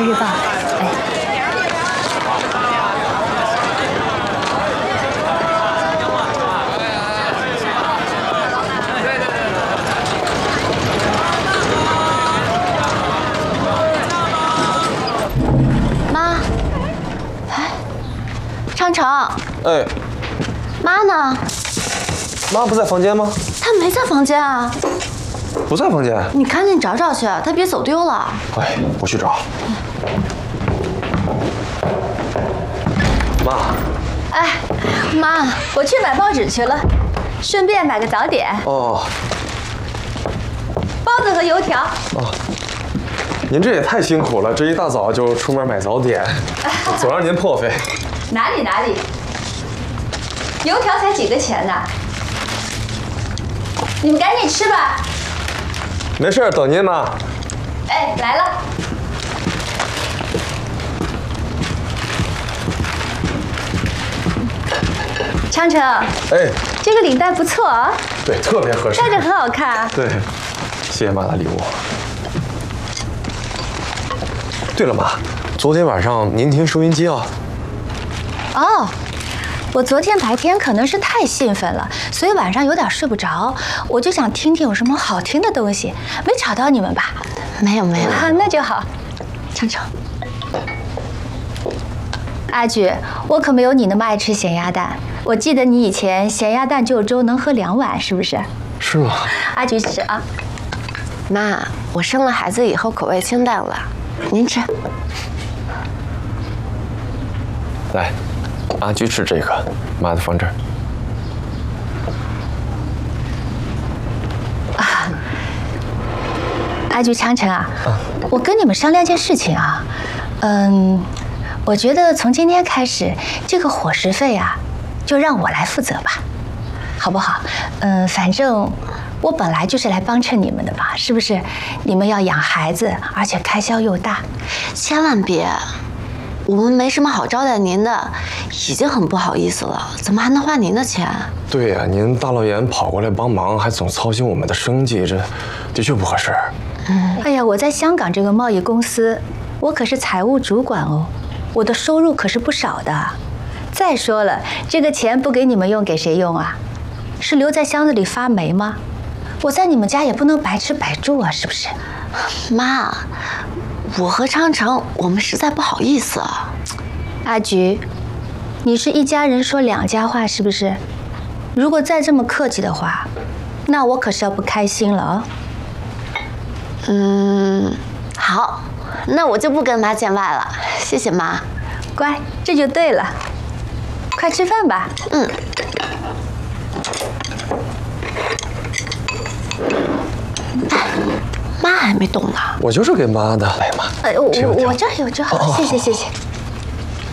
日报。哎。妈，哎，昌成。 哎。 妈呢？ 妈不在房间吗？ 她没在房间啊。 不在房间？ 你赶紧找找去，她别走丢了。 哎，我去找。妈。 哎，妈，我去买报纸去了，顺便买个早点。 哦。 包子和油条。 哦。您这也太辛苦了，这一大早就出门买早点，总让您破费。 哪里，油条才几个钱呢？你们赶紧吃吧。 没事，等您妈。 哎，来了。昌成。 哎， 这个领带不错啊。 对，特别合适， 戴着很好看。 对，谢谢妈的礼物。对了，妈，昨天晚上您听收音机啊？ 哦，我昨天白天可能是太兴奋了，所以晚上有点睡不着，我就想听听有什么好听的东西，没吵到你们吧？没有啊，那就好。昌成，阿菊，我可没有你那么爱吃咸鸭蛋。我记得你以前咸鸭蛋就粥能喝2碗，是不是？ 是吗？ 阿菊吃啊。 妈，我生了孩子以后口味清淡了，您吃。 来，阿菊吃这个，妈的放这儿。 啊，阿菊、昌成啊，我跟你们商量件事情啊，我觉得从今天开始，这个伙食费啊，就让我来负责吧，好不好？反正我本来就是来帮衬你们的嘛，是不是？你们要养孩子，而且开销又大， 千万别，我们没什么好招待您的，已经很不好意思了，怎么还能花您的钱？ 对呀，您大老远跑过来帮忙，还总操心我们的生计，这的确不合适。 哎呀，我在香港这个贸易公司，我可是财务主管哦，我的收入可是不少的。再说了，这个钱不给你们用，给谁用啊？是留在箱子里发霉吗？我在你们家也不能白吃白住啊，是不是？ 妈，我和昌成，我们实在不好意思啊。 阿菊，你是一家人说2家话，是不是？如果再这么客气的话，那我可是要不开心了啊。 好，那我就不跟妈见外了，谢谢妈。 乖，这就对了。快吃饭吧。 妈还没动呢。 我就是给妈的，来妈。 我这儿有就好，谢谢。